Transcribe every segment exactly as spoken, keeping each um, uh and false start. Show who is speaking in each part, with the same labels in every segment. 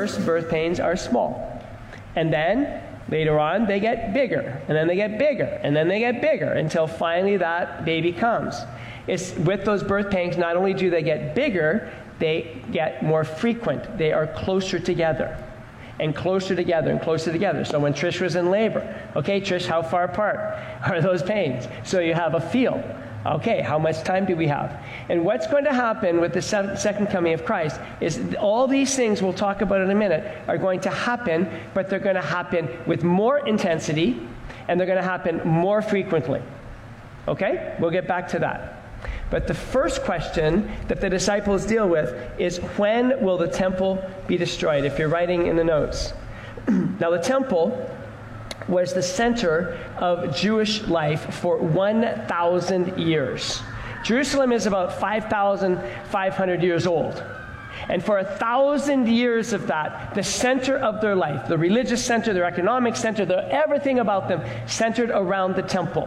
Speaker 1: first birth pains are small. And then later on, they get bigger, and then they get bigger, and then they get bigger, until finally that baby comes. It's with those birth pains, not only do they get bigger, they get more frequent. They are closer together, and closer together, and closer together. So when Trish was in labor, okay, Trish, how far apart are those pains? So you have a feel. Okay, how much time do we have? And what's going to happen with the second coming of Christ is all these things we'll talk about in a minute are going to happen, but they're going to happen with more intensity, and they're going to happen more frequently. Okay? We'll get back to that. But the first question that the disciples deal with is, when will the temple be destroyed? If you're writing in the notes. Now, the temple was the center of Jewish life for one thousand years. Jerusalem is about five thousand five hundred years old. And for a thousand years of that, the center of their life, the religious center, their economic center, their everything about them centered around the temple.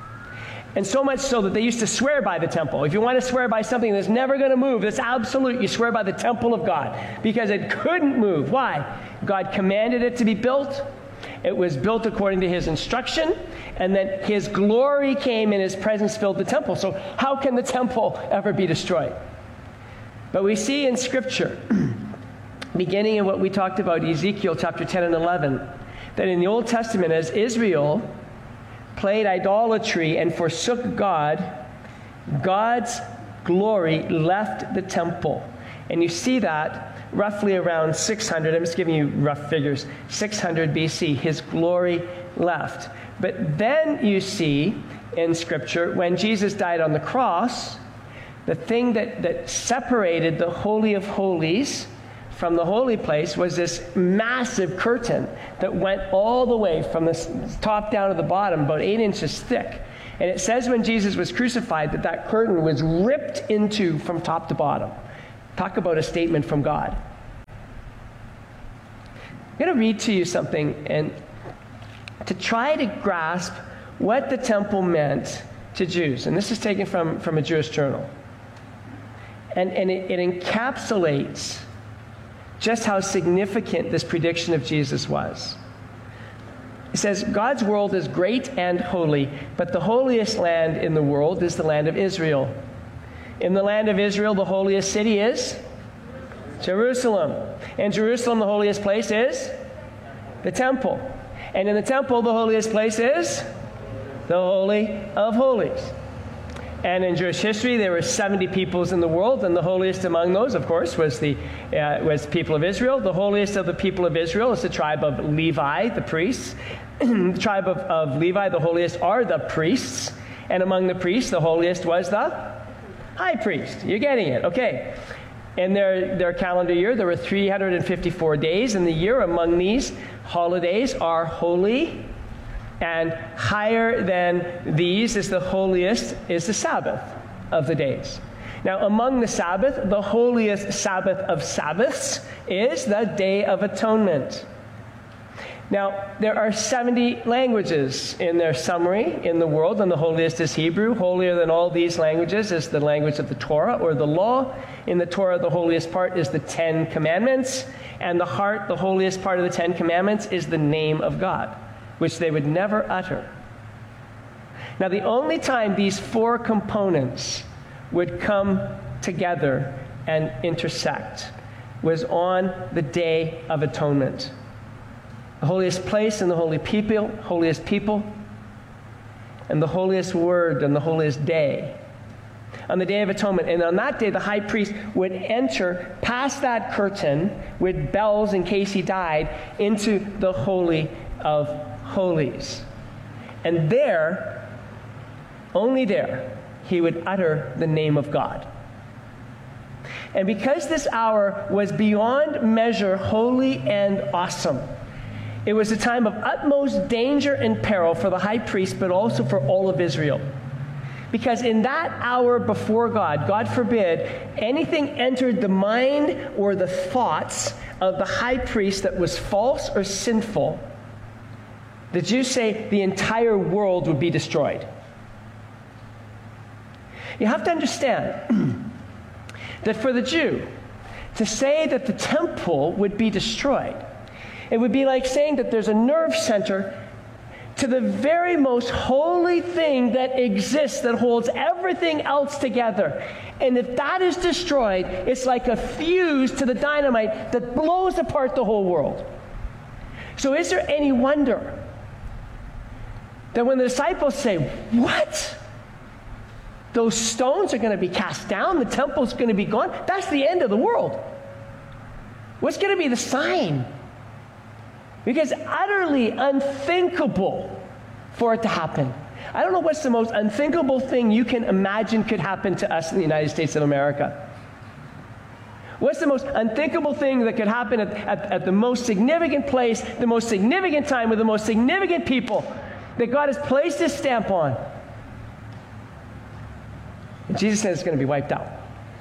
Speaker 1: And so much so that they used to swear by the temple. If you want to swear by something that's never going to move, that's absolute, you swear by the temple of God, because it couldn't move. Why? God commanded it to be built. It was built according to his instruction, and then his glory came and his presence filled the temple. So how can the temple ever be destroyed? But we see in Scripture, beginning in what we talked about, Ezekiel chapter ten and eleven, that in the Old Testament, as Israel played idolatry and forsook God, God's glory left the temple. And you see that roughly around six hundred, I'm just giving you rough figures, six hundred B C, his glory left. But then you see in Scripture, when Jesus died on the cross, the thing that, that separated the Holy of Holies from the holy place was this massive curtain that went all the way from the top down to the bottom, about eight inches thick. And it says when Jesus was crucified that that curtain was ripped into from top to bottom. Talk about a statement from God. I'm going to read to you something and to try to grasp what the temple meant to Jews. And this is taken from, from a Jewish journal. And, and it, it encapsulates just how significant this prediction of Jesus was. It says, God's world is great and holy, but the holiest land in the world is the land of Israel. In the land of Israel, the holiest city is Jerusalem. In Jerusalem, the holiest place is the temple. And in the temple, the holiest place is the Holy of Holies. And in Jewish history, there were seventy peoples in the world, and the holiest among those, of course, was the uh, was the people of Israel. The holiest of the people of Israel is the tribe of Levi, the priests. The tribe of, of Levi, the holiest, are the priests. And among the priests, the holiest was the high priest. You're getting it. Okay. In their, their calendar year, there were three hundred fifty-four days in the year. Among these holidays are holy, and higher than these is the holiest is the Sabbath of the days. Now, among the Sabbath, the holiest Sabbath of Sabbaths is the Day of Atonement. Now, there are seventy languages in their summary in the world, and the holiest is Hebrew. Holier than all these languages is the language of the Torah, or the law. In the Torah, the holiest part is the Ten Commandments, and the heart, the holiest part of the Ten Commandments, is the name of God, which they would never utter. Now, the only time these four components would come together and intersect was on the Day of Atonement. The holiest place and the holy people, holiest people, and the holiest word and the holiest day. On the Day of Atonement. And on that day, the high priest would enter past that curtain with bells in case he died into the Holy of Holies. And there, only there, he would utter the name of God. And because this hour was beyond measure holy and awesome, it was a time of utmost danger and peril for the high priest, but also for all of Israel. Because in that hour before God, God forbid, anything entered the mind or the thoughts of the high priest that was false or sinful, the Jews say the entire world would be destroyed. You have to understand that for the Jew to say that the temple would be destroyed, it would be like saying that there's a nerve center to the very most holy thing that exists, that holds everything else together. And if that is destroyed, it's like a fuse to the dynamite that blows apart the whole world. So is there any wonder that when the disciples say, what? Those stones are going to be cast down, the temple's going to be gone? That's the end of the world. What's going to be the sign? Because utterly unthinkable for it to happen. I don't know what's the most unthinkable thing you can imagine could happen to us in the United States of America. What's the most unthinkable thing that could happen at, at, at the most significant place, the most significant time, with the most significant people that God has placed His stamp on? And Jesus says it's going to be wiped out.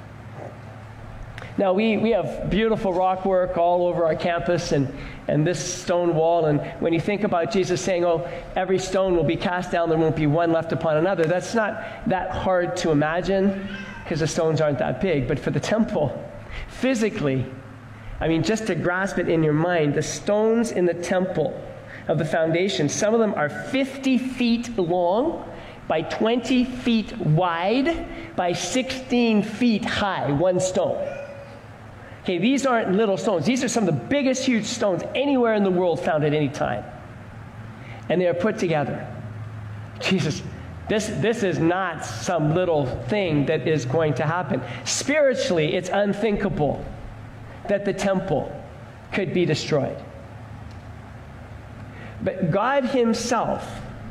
Speaker 1: Now, we, we have beautiful rock work all over our campus and, and this stone wall. And when you think about Jesus saying, oh, every stone will be cast down, there won't be one left upon another, that's not that hard to imagine because the stones aren't that big. But for the temple, physically, I mean, just to grasp it in your mind, the stones in the temple of the foundation, some of them are fifty feet long by twenty feet wide by sixteen feet high, one stone. Okay, these aren't little stones. These are some of the biggest, huge stones anywhere in the world found at any time. And they are put together. Jesus, this, this is not some little thing that is going to happen. Spiritually, it's unthinkable that the temple could be destroyed. But God Himself,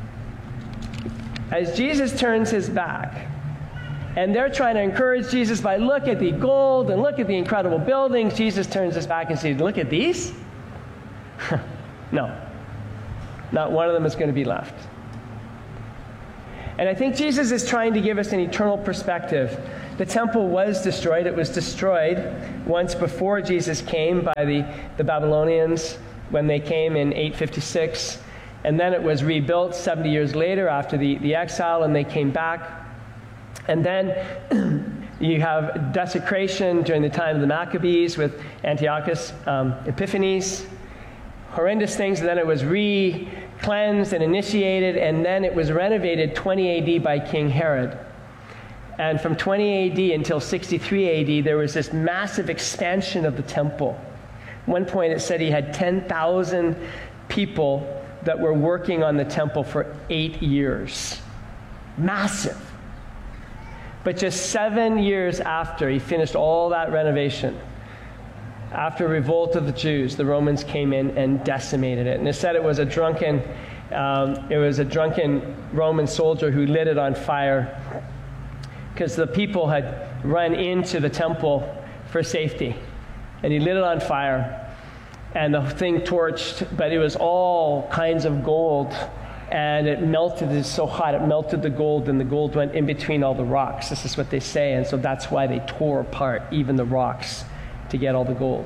Speaker 1: as Jesus turns His back, and they're trying to encourage Jesus by, look at the gold and look at the incredible buildings, Jesus turns His back and says, look at these? No. Not one of them is going to be left. And I think Jesus is trying to give us an eternal perspective. The temple was destroyed. It was destroyed once before Jesus came by the, the Babylonians when they came in eight fifty-six. And then it was rebuilt seventy years later after the, the exile, and they came back. And then you have desecration during the time of the Maccabees with Antiochus um, Epiphanes. Horrendous things. And then it was re-cleansed and initiated, and then it was renovated twenty A D by King Herod. And from twenty A D until sixty-three A D, there was this massive expansion of the temple. At one point it said he had ten thousand people that were working on the temple for eight years. Massive. But just seven years after he finished all that renovation, after a revolt of the Jews, the Romans came in and decimated it. And it said it was a drunken, um, it was a drunken Roman soldier who lit it on fire because the people had run into the temple for safety. And he lit it on fire, and the thing torched, but it was all kinds of gold. And it melted, it's so hot, it melted the gold, and the gold went in between all the rocks. This is what they say, and so that's why they tore apart even the rocks to get all the gold.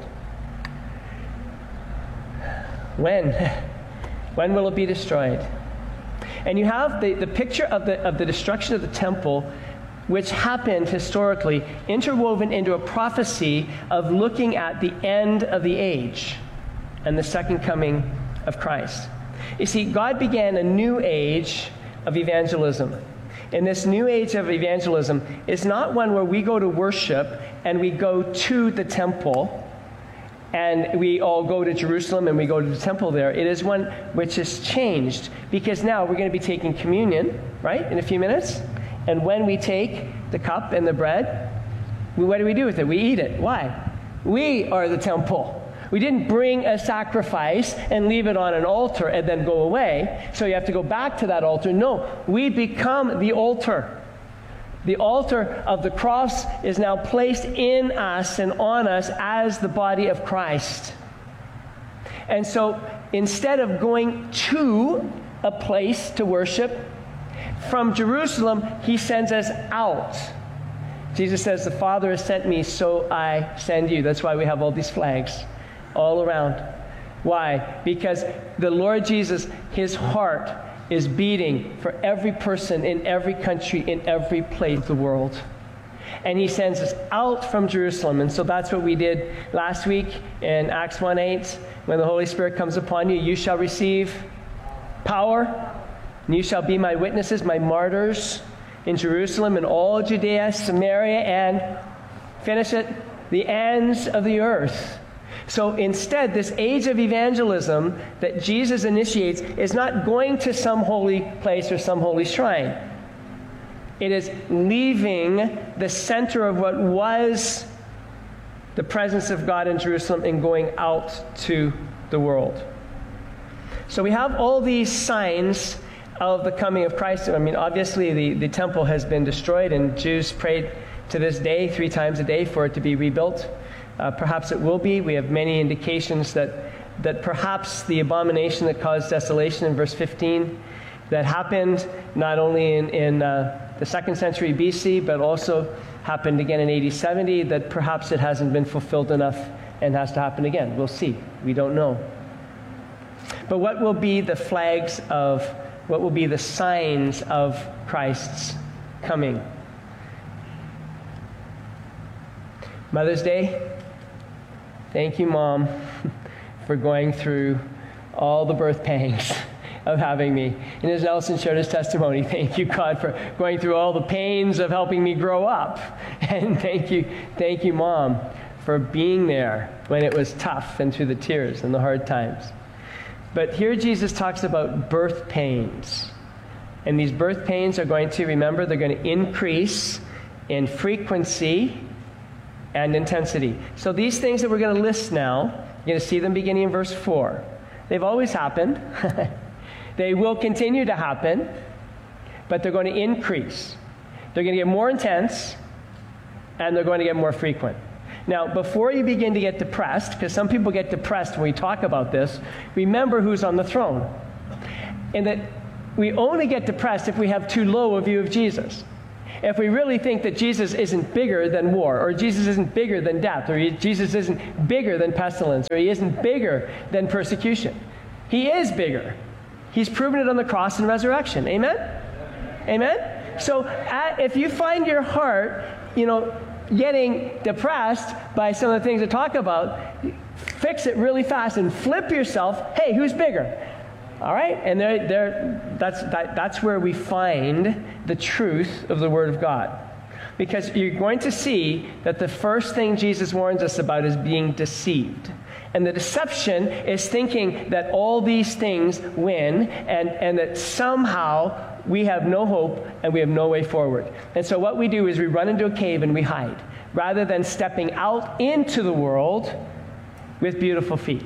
Speaker 1: When? When will it be destroyed? And you have the, the picture of the, of the destruction of the temple, which happened historically, interwoven into a prophecy of looking at the end of the age and the second coming of Christ. You see, God began a new age of evangelism. And this new age of evangelism is not one where we go to worship and we go to the temple and we all go to Jerusalem and we go to the temple there. It is one which has changed, because now we're going to be taking communion, right, in a few minutes. And when we take the cup and the bread, we, what do we do with it? We eat it. Why? We are the temple. We didn't bring a sacrifice and leave it on an altar and then go away, so you have to go back to that altar. No, we become the altar. The altar of the cross is now placed in us and on us as the body of Christ. And so instead of going to a place to worship, from Jerusalem, He sends us out. Jesus says, the Father has sent me, so I send you. That's why we have all these flags all around. Why? Because the Lord Jesus, His heart is beating for every person in every country, in every place of the world. and he sends us out from Jerusalem. And so that's what we did last week in Acts one eight. When the Holy Spirit comes upon you, you shall receive power, and you shall be my witnesses, my martyrs in Jerusalem and all Judea, Samaria, and, finish it, the ends of the earth. So instead, this age of evangelism that Jesus initiates is not going to some holy place or some holy shrine. It is leaving the center of what was the presence of God in Jerusalem and going out to the world. So we have all these signs of the coming of Christ. I mean, obviously the, the temple has been destroyed, and Jews prayed to this day three times a day for it to be rebuilt. Uh, perhaps it will be. We have many indications that, that perhaps the abomination that caused desolation in verse fifteen that happened not only in, in uh, the second century B C, but also happened again in A D seventy, that perhaps it hasn't been fulfilled enough and has to happen again. We'll see. We don't know. But what will be the flags of, what will be the signs of Christ's coming? Mother's Day. Thank you, Mom, for going through all the birth pangs of having me. And as Nelson shared his testimony, thank you, God, for going through all the pains of helping me grow up. And thank you, thank you, Mom, for being there when it was tough and through the tears and the hard times. But here Jesus talks about birth pains. And these birth pains are going to, remember, they're going to increase in frequency and intensity. So these things that we're going to list now, you're going to see them beginning in verse four. They've always happened. They will continue to happen, but they're going to increase. They're going to get more intense, and they're going to get more frequent. Now, before you begin to get depressed, because some people get depressed when we talk about this, remember who's on the throne. And that we only get depressed if we have too low a view of Jesus. If we really think that Jesus isn't bigger than war, or Jesus isn't bigger than death, or he, Jesus isn't bigger than pestilence, or he isn't bigger than persecution. He is bigger. He's proven it on the cross and resurrection. Amen? Amen? So at, if you find your heart, you know, getting depressed by some of the things I talk about, fix it really fast and flip yourself. Hey, who's bigger? All right? And they're, they're, that's, that, that's where we find the truth of the Word of God. Because you're going to see that the first thing Jesus warns us about is being deceived. And the deception is thinking that all these things win, and, and that somehow we have no hope and we have no way forward. And so what we do is we run into a cave and we hide, rather than stepping out into the world with beautiful feet.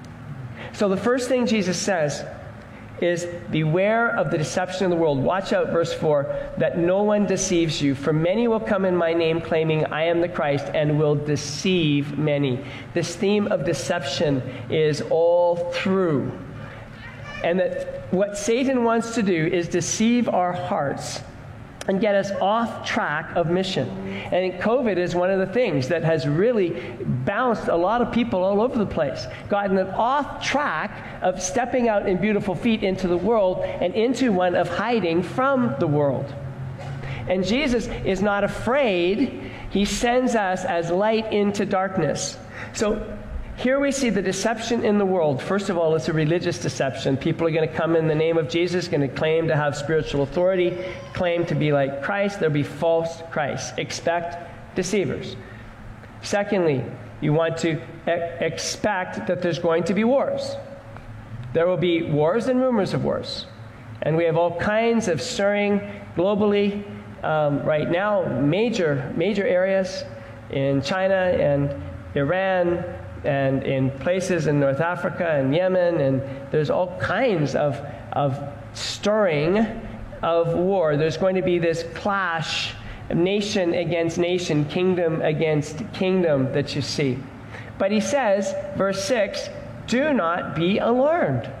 Speaker 1: So the first thing Jesus says is, beware of the deception of the world. Watch out, verse four, that no one deceives you. For many will come in my name claiming I am the Christ, and will deceive many. This theme of deception is all through. And that what Satan wants to do is deceive our hearts and get us off track of mission. And COVID is one of the things that has really bounced a lot of people all over the place, gotten them off track of stepping out in beautiful feet into the world and into one of hiding from the world. And Jesus is not afraid. He sends us as light into darkness. So here we see the deception in the world. First of all, it's a religious deception. People are going to come in the name of Jesus, going to claim to have spiritual authority, claim to be like Christ. There'll be false Christs. Expect deceivers. Secondly, you want to e- expect that there's going to be wars. There will be wars and rumors of wars. And we have all kinds of stirring globally um, right now, major, major areas in China and Iran, and in places in North Africa and Yemen, and there's all kinds of, of stirring of war. There's going to be this clash, nation against nation, kingdom against kingdom that you see. But he says, verse six, do not be alarmed.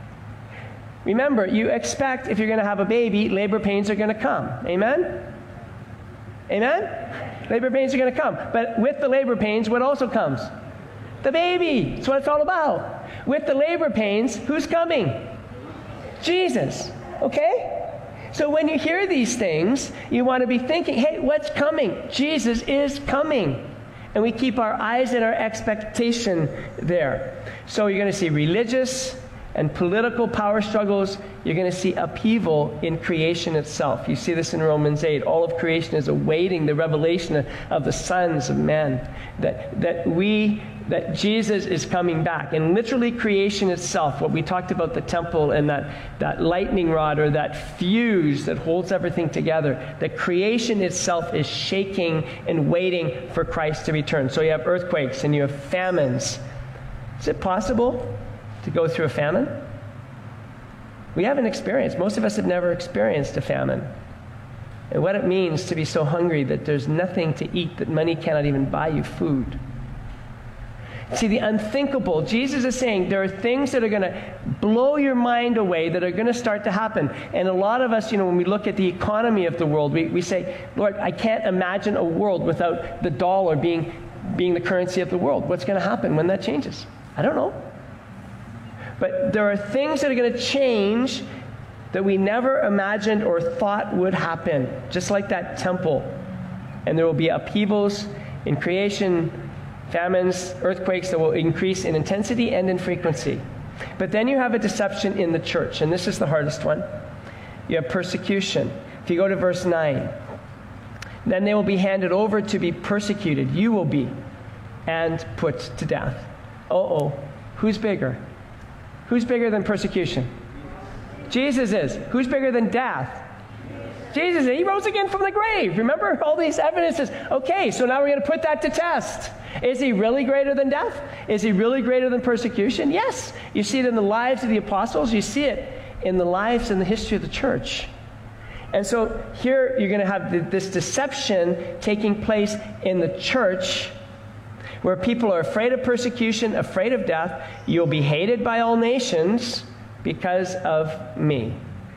Speaker 1: Remember, you expect if you're going to have a baby, labor pains are going to come. Amen? Amen? Labor pains are going to come. But with the labor pains, what also comes? The baby. That's what it's all about. With the labor pains, who's coming? Jesus. Okay? So when you hear these things, you want to be thinking, hey, what's coming? Jesus is coming. And we keep our eyes and our expectation there. So you're going to see religious and political power struggles. You're going to see upheaval in creation itself. You see this in Romans eight. All of creation is awaiting the revelation of, of the sons of men. That, that we, that Jesus is coming back. And literally creation itself, what we talked about the temple and that, that lightning rod or that fuse that holds everything together, that creation itself is shaking and waiting for Christ to return. So you have earthquakes and you have famines. Is it possible to go through a famine? We haven't experienced. Most of us have never experienced a famine. And what it means to be so hungry that there's nothing to eat, that money cannot even buy you food. See, the unthinkable, Jesus is saying there are things that are going to blow your mind away that are going to start to happen. And a lot of us, you know, when we look at the economy of the world, we, we say, Lord, I can't imagine a world without the dollar being, being the currency of the world. What's going to happen when that changes? I don't know. But there are things that are going to change that we never imagined or thought would happen, just like that temple. And there will be upheavals in creation, famines, earthquakes that will increase in intensity and in frequency. But then you have a deception in the church, and this is the hardest one. You have persecution. If you go to verse nine, then they will be handed over to be persecuted. You will be, and put to death. Uh-oh. Who's bigger? Who's bigger than persecution? Jesus is. Who's bigger than death? Jesus. He rose again from the grave. Remember all these evidences? Okay, so now we're going to put that to test. Is he really greater than death? Is he really greater than persecution? Yes. You see it in the lives of the apostles. You see it in the lives and the history of the church. And so here you're going to have this deception taking place in the church, where people are afraid of persecution, afraid of death. You'll be hated by all nations because of me.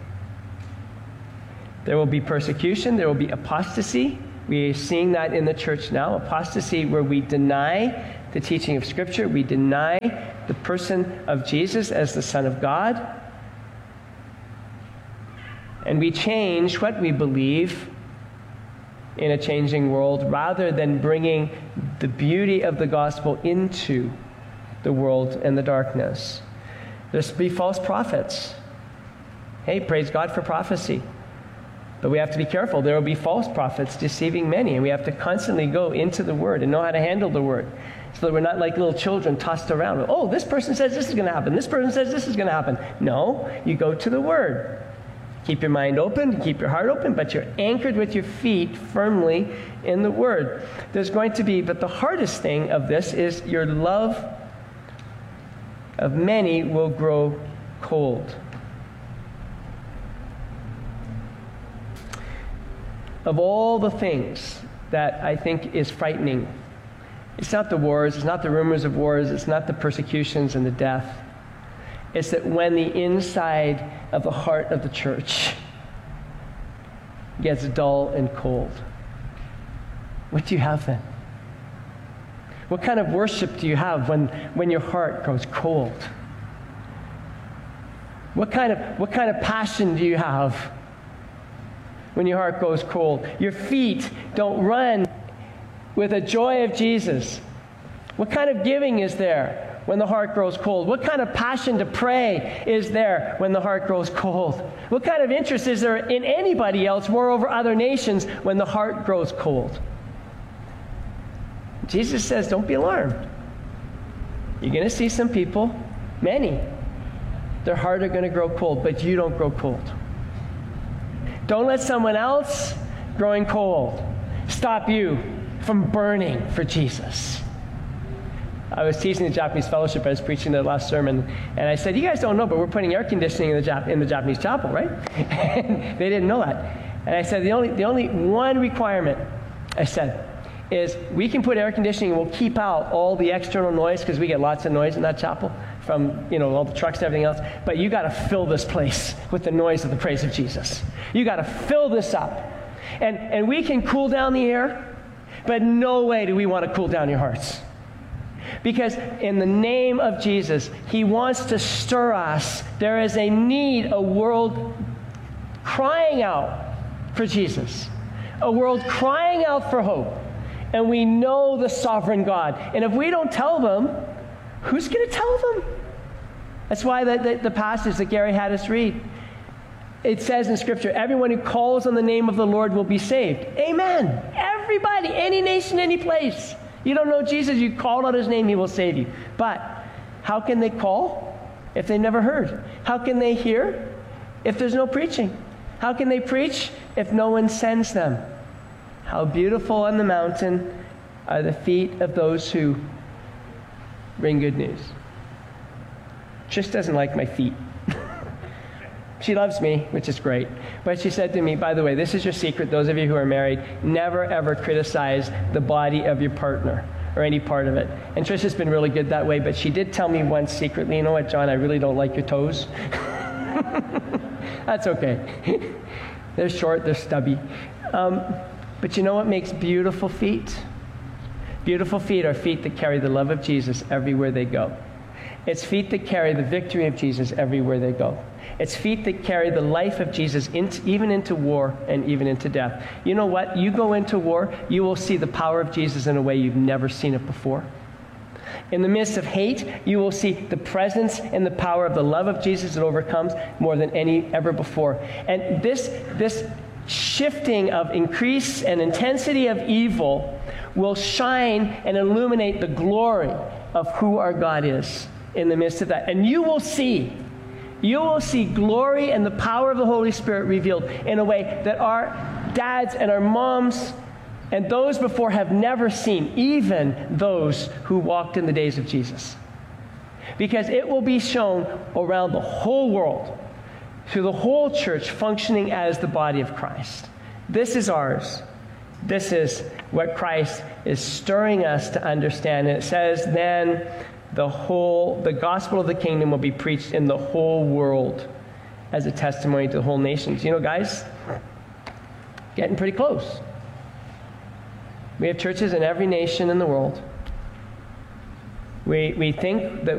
Speaker 1: There will be persecution. There will be apostasy. We are seeing that in the church now. Apostasy where we deny the teaching of Scripture. We deny the person of Jesus as the Son of God. And we change what we believe in a changing world, rather than bringing the beauty of the gospel into the world and the darkness. There's be false prophets. Hey, praise God for prophecy. But we have to be careful. There will be false prophets deceiving many, and we have to constantly go into the Word and know how to handle the Word, so that we're not like little children tossed around. Oh, this person says this is going to happen. This person says this is going to happen. No, you go to the Word. Keep your mind open, keep your heart open, but you're anchored with your feet firmly in the Word. There's going to be, but the hardest thing of this is your love of many will grow cold. Of all the things that I think is frightening, it's not the wars, it's not the rumors of wars, it's not the persecutions and the death. It's that when the inside of the heart of the church gets dull and cold, what do you have then? What kind of worship do you have when, when your heart grows cold? What kind of, what kind of passion do you have when your heart goes cold? Your feet don't run with a joy of Jesus. What kind of giving is there when the heart grows cold? What kind of passion to pray is there when the heart grows cold? What kind of interest is there in anybody else, moreover other nations, when the heart grows cold? Jesus says, don't be alarmed. You're going to see some people, many, their heart are going to grow cold, but you don't grow cold. Don't let someone else growing cold stop you from burning for Jesus. I was teaching the Japanese fellowship. I was preaching the last sermon, and I said, you guys don't know, but we're putting air conditioning in the, Jap- in the Japanese chapel, right? And they didn't know that. And I said, the only, the only one requirement, I said, is we can put air conditioning and we'll keep out all the external noise, because we get lots of noise in that chapel from, you know, all the trucks and everything else. But you got to fill this place with the noise of the praise of Jesus. You got to fill this up. And, and we can cool down the air, but no way do we want to cool down your hearts. Because in the name of Jesus, he wants to stir us. There is a need, a world crying out for Jesus, a world crying out for hope. And we know the sovereign God. And if we don't tell them, who's going to tell them? That's why the, the, the passage that Gary had us read, it says in Scripture, everyone who calls on the name of the Lord will be saved. Amen. Everybody, any nation, any place. You don't know Jesus, you call out his name, he will save you. But how can they call if they've never heard? How can they hear if there's no preaching? How can they preach if no one sends them? How beautiful on the mountain are the feet of those who bring good news. Trish doesn't like my feet. She loves me, which is great. But she said to me, by the way, this is your secret, those of you who are married, never ever criticize the body of your partner or any part of it. And Trish has been really good that way, but she did tell me once secretly, you know what, John, I really don't like your toes. That's okay. They're short, they're stubby. Um, but you know what makes beautiful feet? Beautiful feet are feet that carry the love of Jesus everywhere they go. It's feet that carry the victory of Jesus everywhere they go. It's feet that carry the life of Jesus into, even into war and even into death. You know what? You go into war, you will see the power of Jesus in a way you've never seen it before. In the midst of hate, you will see the presence and the power of the love of Jesus that overcomes more than any ever before. And this, this shifting of increase and intensity of evil will shine and illuminate the glory of who our God is in the midst of that. And you will see, you will see glory and the power of the Holy Spirit revealed in a way that our dads and our moms and those before have never seen, even those who walked in the days of Jesus. Because it will be shown around the whole world, through the whole church functioning as the body of Christ. This is ours. This is what Christ is stirring us to understand. And it says then the whole, the gospel of the kingdom will be preached in the whole world as a testimony to the whole nations. You know, guys, getting pretty close. We have churches in every nation in the world. We, we think that